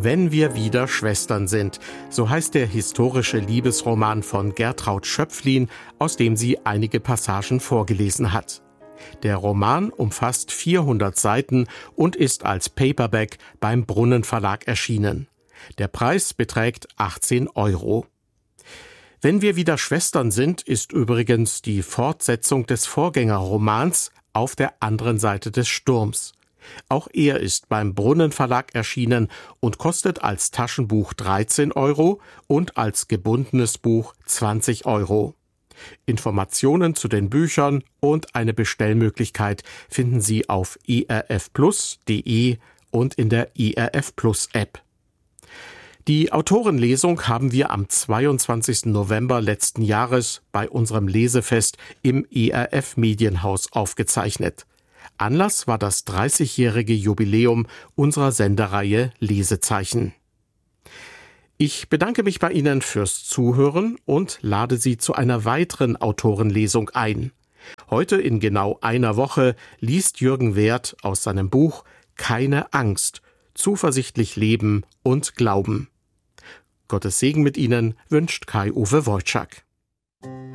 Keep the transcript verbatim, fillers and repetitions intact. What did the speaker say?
Wenn wir wieder Schwestern sind, so heißt der historische Liebesroman von Gertraud Schöpflin, aus dem sie einige Passagen vorgelesen hat. Der Roman umfasst vierhundert Seiten und ist als Paperback beim Brunnen Verlag erschienen. Der Preis beträgt achtzehn Euro. Wenn wir wieder Schwestern sind, ist übrigens die Fortsetzung des Vorgängerromans Auf der anderen Seite des Sturms. Auch er ist beim Brunnen Verlag erschienen und kostet als Taschenbuch dreizehn Euro und als gebundenes Buch zwanzig Euro. Informationen zu den Büchern und eine Bestellmöglichkeit finden Sie auf e r f plus punkt de und in der E R F Plus App. Die Autorenlesung haben wir am zweiundzwanzigsten November letzten Jahres bei unserem Lesefest im E R F Medienhaus aufgezeichnet. Anlass war das dreißigjährige Jubiläum unserer Sendereihe Lesezeichen. Ich bedanke mich bei Ihnen fürs Zuhören und lade Sie zu einer weiteren Autorenlesung ein. Heute in genau einer Woche liest Jürgen Werth aus seinem Buch Keine Angst, zuversichtlich leben und glauben. Gottes Segen mit Ihnen wünscht Kai-Uwe Wojczak.